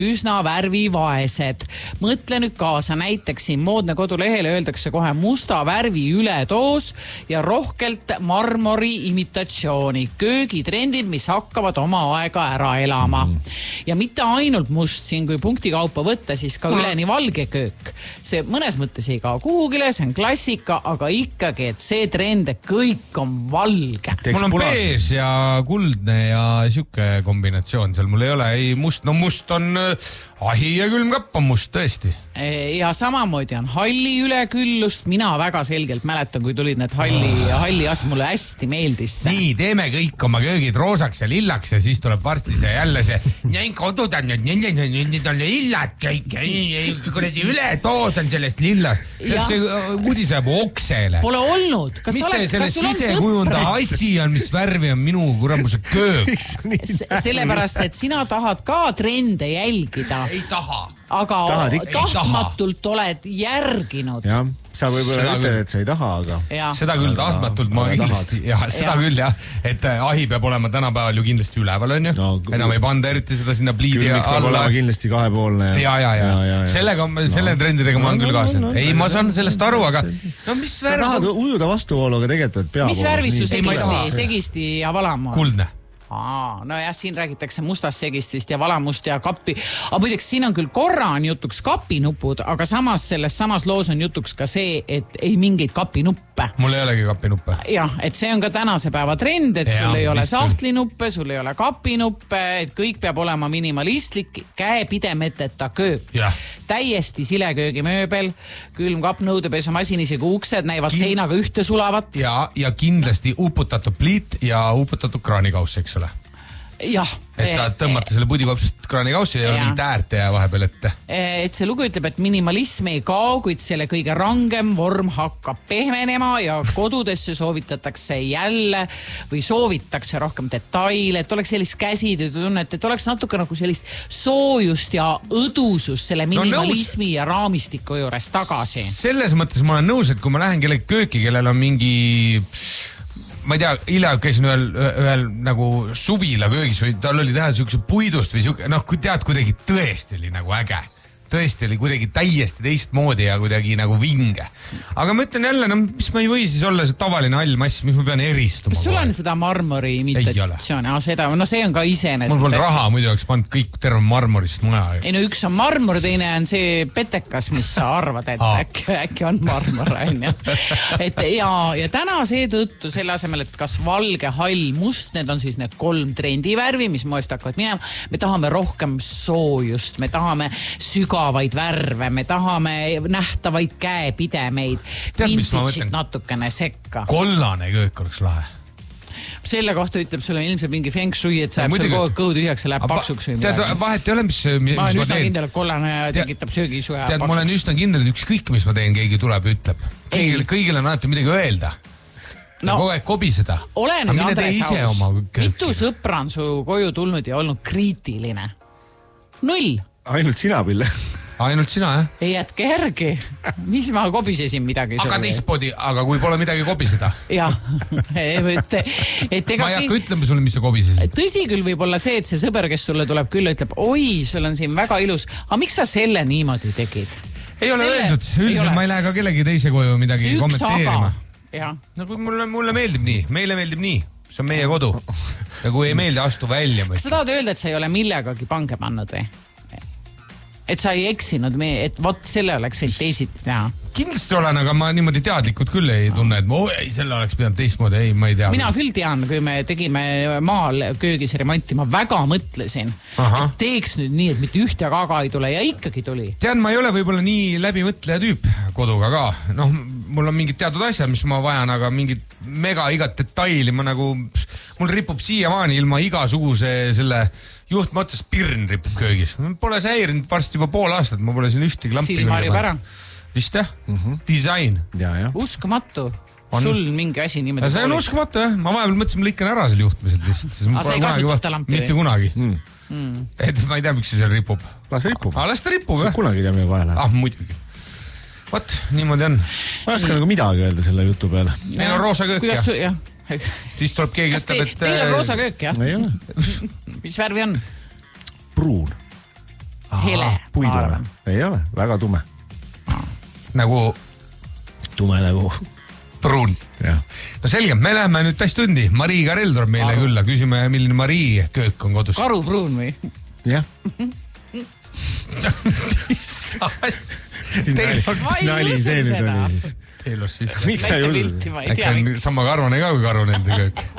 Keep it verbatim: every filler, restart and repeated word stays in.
üsna värvivaesed. Mõtle nüüd kaasa, näiteks siin Moodne kodulehele öeldakse kohe musta värvi ületoos ja rohkelt marmori imitatsiooni. Köögitrendid, mis hakkavad oma aega ära elama. Ja mitte ainult must, siin kui punktikaupa võtta, siis ka üleni valge köök. See mõnes mõttes ei kao kuhugile, see on klassika, aga ikkagi, et see trend, et kõik on valge. Mul on bees ja kuldne ja siuke kombinatsioon seal. Mul ei ole ei must, no must on ahi ja külmkapp on must tõesti. Ja samamoodi on halli üleküllust. Mina väga selgelt mäletan, kui tulid need halli, halli as mulle hästi meeldis. Nii, teeme kõik oma köögid roosaks ja lillaks ja siis tuleb varsti see jälle see näin kodud on nüüd, nüüd on lillad kõik, kuradi ületoos on sellest lillast. See uudiseb oksele. Pole olnud. Kas mis see selle sisekujunda asi on, mis värvi on minu kuramuse köök? Sellepärast, et sina tahad ka trende jälgida. Ei taha. Aga tahtmatult oled järginud. Jah, sa võib-olla ütled, et sa ei taha, aga... Ja. Seda küll tahtmatult ma kindlasti, jah, seda ja. küll jah, et ahi peab olema tänapäeval ju kindlasti üleval, on ju. No, enam ei panda eriti seda sinna pliidi alla. Külmik peab olema kindlasti kahepoolne. Ja, ja, ja. ja, ja. Sellega, no. selle trendidega ma olen küll kaasnud. No, no, ei, ma saan sellest aru, aga... No mis värv... Sa tahad ujuda vastuvooluga tegelikult peab. Mis värvis su segisti, segisti ja valamu? Kuldne. Aa, no jah, siin räägitakse mustast segistist ja valamust ja kappi. Aga muideks, siin on küll korra on jutuks kapinupud, aga samas selles samas loos on jutuks ka see, et ei mingeid kapinuppe. Mul ei olegi kapinuppe. Jah, et see on ka tänase päeva trend, et ja, sul ei ole sahtlinuppe, sul ei ole kapinuppe, et kõik peab olema minimalistlik, käepidemeteta köök. Ja. Täiesti sileköögimööbel, külmkapp, nõudepesumasin, isegi uksed näivad Kin... seinaga ühte sulavat. Ja, ja kindlasti uputatud pliit ja uputatud kraanikauss, eks ole. Jah. Et saad tõmmata selle pudikopsust kraanikaussi ja, ja on mingit äärte ja vahepeal ette. Et see lugu ütleb, et minimalism ei kao, kuid selle kõige rangem vorm hakkab pehmenema ja kodudesse soovitatakse jälle või soovitakse rohkem detaile, et oleks sellist käsitöötunnet, et oleks natuke nagu sellist soojust ja õdusust selle minimalismi no, ja raamistiku juures tagasi. Selles mõttes ma olen nõus, et kui ma lähen kellegi kööki, kellel on mingi... ma ei tea, hilja käisin ühel, ühel nagu suvila köögis või tal oli teha siukse puidust või siuke, noh, kui tead, kuidagi tõesti oli nagu äge. Tõesti oli kuidagi täiesti teistmoodi ja kuidagi nagu vinge. Aga ma ütlen jälle, no mis ma ei või siis olla see tavaline all mass, mis ma pean eristuma. Kas sul on seda marmori imitatsiooni? Seda, no see on ka iseenesest. Mul pole raha, muidu oleks pannud kõik terve marmorist maja. Ei no üks on marmor, teine on see petekas, mis sa arvad, et äkki, äkki on marmor. et ja, ja täna seetõttu selle asemel, et kas valge, hall, must, need on siis need kolm trendivärvi, mis moest hakkavad minema. Me tahame rohkem soojust, me tahame süga vaid värve, me tahame nähtavaid käepidemeid, vintage'id natukene sekka. Kollane köök oleks lahe. Selle kohta ütleb sulle ilmselt mingi feng shui, et sa jääb seal kogu kõhu tühjaks ja läheb paksuks või midagi. Tead, vahet ei ole, mis, mis ma, ma olen üsna kindel, et kollane tekitab söögisu ja tead, paksuks. Ma olen üsna kindel, et ükskõik, mis ma teen, keegi tuleb ja ütleb. Kõigil, kõigil on alati midagi öelda. No, kogu aeg kobiseda. Ole nüüd, Andres Haus, mitu sõpra on su koju tulnud ja olnud kriitiline? Null. Ainult sina, Pille. Ainult sina, jah? Ei jätke järgi. Mis ma kobisesin midagi? Aga teistpodi, aga kui pole midagi kobiseda. Jah. Et, et ega ma ei hakka ütlema sulle, mis sa kobisesid. Tõsi küll võib olla see, et see sõber, kes sulle tuleb küll, ütleb, oi, sul on siin väga ilus. Aga miks sa selle niimoodi tegid? Ei ole selle... öeldud. Üldiselt ma ei lähe ka kellegi teise koju midagi kommenteerima. Ja. No, mulle, mulle meeldib nii. Meile meeldib nii. See on meie kodu. Ja kui ei meeldi, astu välja. Kas sa tahad öelda, et sa ei ole millegagi pange pannud või? Et sa ei eksinud, et vot selle oleks võinud teisiti teha. Kindlasti olen, aga ma niimoodi teadlikult küll ei tunne, et ma, ei, selle oleks pidanud teistmoodi, ei, ma ei tea. Mina küll tean, kui me tegime maal köögis remonti, ma väga mõtlesin, Aha. et teeks nüüd nii, et mitte ühte kaga ei tule ja ikkagi tuli. Tean, ma ei ole võib-olla nii läbimõtleja tüüp koduga ka. Noh, mul on mingid teatud asjad, mis ma vajan, aga mingid mega igat detaili ma nagu, mul ripub siiamaani ilma igasuguse selle juhtme otsas pirn ripub köögis. Pole säirinud varsti juba pool aastat, ma pole siin ühtegi lampi. Silmarjub ära. Vist jah? Mm-hmm. Disain. Ja, ja. Uskumatu. On. Sul mingi asi niimoodi. See on uskumatu, jah. Ma vahepeal mõtlesin, ma lõikan ära selle juhtmised lihtsalt. Aga sa ei kasuta seda lampi? Mitte kunagi. Mm. Mm. Et ma ei tea, miks see seal ripub. Las ripub. Ah, las ta ripub, jah. Kunagi teame vahele. Ah, muidugi. Võt, niimoodi on. Ma ei oska nagu midagi öelda selle jutu peale. Meil on roosa köök, jah. jah. Siis tuleb keegi Kas ütleb, et... Teil on roosa köök, jah? Ei ole. Mis värvi on? Pruun. hele. Puidune. Ei ole, väga tume. Nagu tume nagu pruun. Ja. No selge, me läheme nüüd täis tundi. Marii Karel tuleb meile Karu. Külla. Küsime, milline Marii köök on kodus. Karupruun või? Jah. Mis Teil on nali see nüüd oli siis. Teil on siis. Miks sa ei usu? Äkki on sama karvane ka kui karvane enda köök.